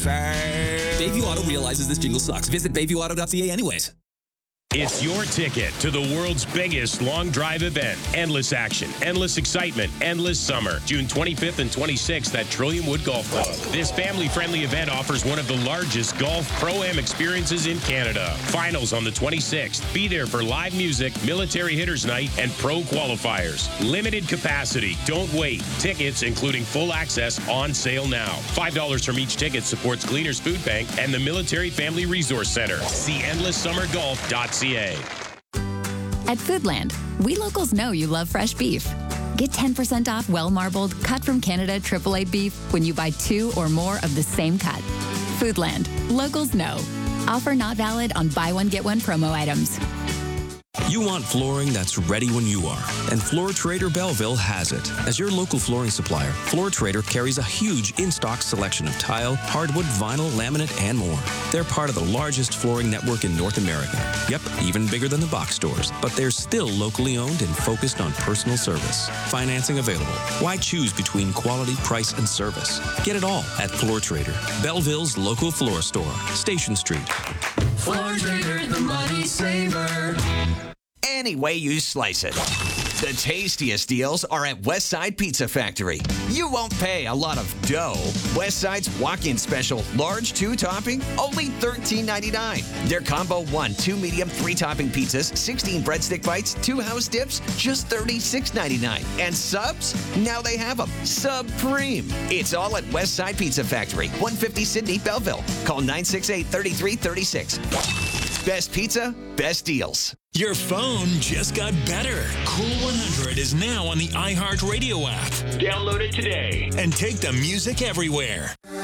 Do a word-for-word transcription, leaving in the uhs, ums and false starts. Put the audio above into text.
Bayview Auto realizes this jingle sucks. Visit bayview auto dot c a anyways. It's your ticket to the world's biggest long drive event. Endless action, endless excitement, endless summer. June twenty-fifth and twenty-sixth at Trillium Wood Golf Club. This family-friendly event offers one of the largest golf pro-am experiences in Canada. Finals on the twenty-sixth. Be there for live music, military hitters night, and pro qualifiers. Limited capacity. Don't wait. Tickets, including full access, on sale now. five dollars from each ticket supports Gleaners Food Bank and the Military Family Resource Center. See endless summer golf dot c a. At Foodland, we locals know you love fresh beef. Get ten percent off well-marbled, cut from Canada triple A beef when you buy two or more of the same cut. Foodland, locals know. Offer not valid on buy one, get one promo items. You want flooring that's ready when you are, and Floor Trader Belleville has it. As your local flooring supplier, Floor Trader carries a huge in-stock selection of tile, hardwood, vinyl, laminate, and more. They're part of the largest flooring network in North America. Yep, even bigger than the box stores, but they're still locally owned and focused on personal service. Financing available. Why choose between quality, price, and service? Get it all at Floor Trader, Belleville's local floor store, Station Street. Floor Trader, the money saver. Any way you slice it. The tastiest deals are at Westside Pizza Factory. You won't pay a lot of dough. Westside's walk-in special, large two-topping, only thirteen ninety-nine. Their combo one, two medium, three-topping pizzas, sixteen breadstick bites, two house dips, just thirty-six ninety-nine. And subs? Now they have them. Supreme. It's all at Westside Pizza Factory, one fifty Sydney, Belleville. Call nine six eight, three three three six. Best pizza, best deals. Your phone just got better. Cool one hundred is now on the iHeartRadio app. Download it today and take the music everywhere.